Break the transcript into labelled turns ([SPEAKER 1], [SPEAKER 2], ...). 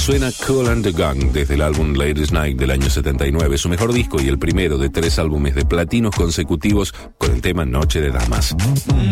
[SPEAKER 1] Suena Kool and the Gang desde el álbum Ladies Night del año 79, su mejor disco y el primero de 3 álbumes de platinos consecutivos con el tema Noche de Damas.